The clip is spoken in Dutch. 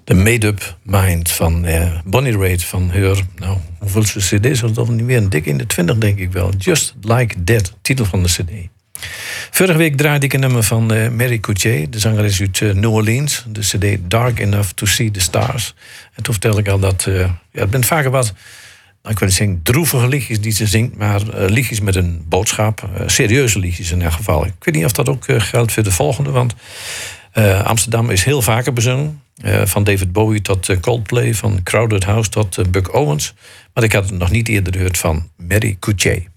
De Made-up Mind van Bonnie Raitt van haar... Nou, hoeveelste cd is dat niet meer? Een dik in de 20, denk ik wel. Just Like That, titel van de cd. Vorige week draaide ik een nummer van Mary Couchet. De zangeres uit New Orleans. De cd Dark Enough to See the Stars. En toen vertelde ik al dat... het bent vaker wat... Ik wil niet zeggen droevige liedjes die ze zingt... maar liedjes met een boodschap. Serieuze liedjes in elk geval. Ik weet niet of dat ook geldt voor de volgende... want Amsterdam is heel vaker bezongen. Van David Bowie tot Coldplay... van Crowded House tot Buck Owens. Maar ik had het nog niet eerder gehoord van Mary Couchet.